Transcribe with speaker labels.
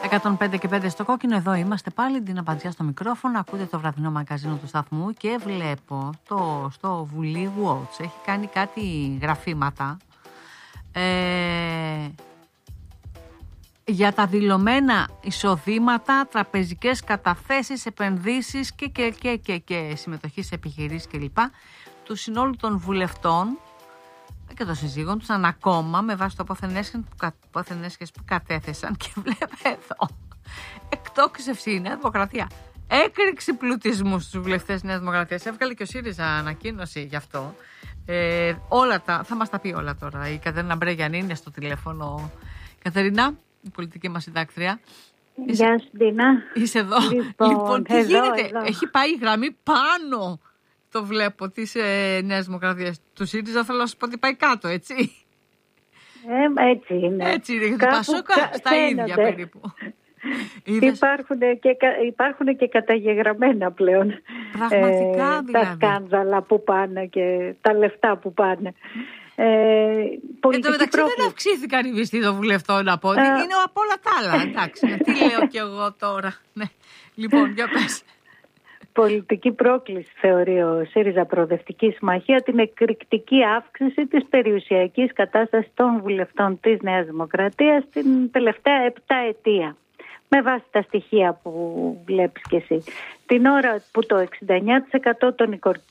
Speaker 1: 105 και 5 στο κόκκινο, εδώ είμαστε πάλι, την Αμπατζιά στο μικρόφωνο, ακούτε το βραδινό μαγκαζίνο του σταθμού και βλέπω στο Βουλή Watch έχει κάνει κάτι γραφήματα για τα δηλωμένα εισοδήματα, τραπεζικές καταθέσεις, επενδύσεις και συμμετοχή σε επιχειρήσεις κλπ. Του συνόλου των βουλευτών και των συζύγων τους ανακόμμα με βάση το πόθεν-έσχες που κατέθεσαν και βλέπετε εδώ εκτόξευση η Νέα Δημοκρατία, έκρηξη πλουτισμού στους βουλευτές Νέας Δημοκρατίας. Έβγαλε και ο ΣΥΡΙΖΑ ανακοίνωση γι' αυτό. Όλα θα μας τα πει όλα τώρα. Η Κατερίνα Μπρέγιαν είναι στο τηλέφωνο. Κατερίνα, η πολιτική μας συντάκτρια.
Speaker 2: Γεια σου, Ντίνα.
Speaker 1: Είσαι εδώ. Λοιπόν, τι γίνεται, έχει πάει η γραμμή πάνω. Το βλέπω της Νέας Δημοκρατίας. Του ΣΥΡΙΖΑ θέλω να σου πω ότι πάει κάτω, έτσι.
Speaker 2: Έτσι είναι.
Speaker 1: Έτσι είναι, γιατί Πασόκα στα ίδια περίπου.
Speaker 2: Υπάρχουν και καταγεγραμμένα πλέον.
Speaker 1: Πραγματικά δηλαδή.
Speaker 2: Τα σκάνδαλα που πάνε και τα λεφτά που πάνε.
Speaker 1: Εν τω μεταξύ δεν αυξήθηκαν οι μισθοί των βουλευτών από ό,τι είναι από όλα τα άλλα. Εντάξει, τι λέω κι εγώ τώρα. Ναι. Λοιπόν, για πες.
Speaker 2: Πολιτική πρόκληση θεωρεί ο ΣΥΡΙΖΑ Προοδευτική Συμμαχία την εκρηκτική αύξηση της περιουσιακής κατάστασης των βουλευτών της Νέας Δημοκρατίας την τελευταία 7 ετία. Με βάση τα στοιχεία που βλέπεις και εσύ. Την ώρα που το 69% των